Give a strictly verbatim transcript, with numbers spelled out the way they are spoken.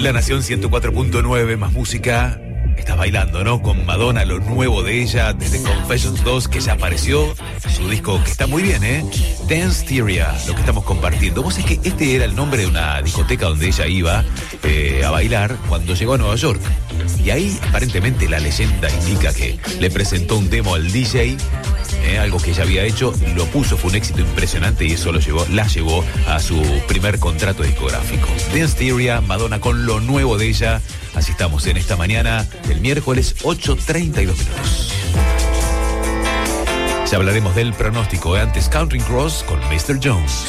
La Nación ciento cuatro punto nueve, más música. Estás bailando, ¿no? Con Madonna, lo nuevo de ella, desde Confessions dos, que ya apareció. Su disco que está muy bien, ¿eh? Danceteria, lo que estamos compartiendo. Vos sabés que este era el nombre de una discoteca donde ella iba eh, a bailar cuando llegó a Nueva York. Y ahí, aparentemente, la leyenda indica que le presentó un demo al D J, eh, algo que ella había hecho, lo puso, fue un éxito impresionante y eso lo llevó, la llevó a su primer contrato discográfico. Danceteria, Madonna con lo nuevo de ella. Así estamos en esta mañana del miércoles, ocho treinta y dos minutos. Ya hablaremos del pronóstico, ¿eh? Antes Counting Cross con mister Jones.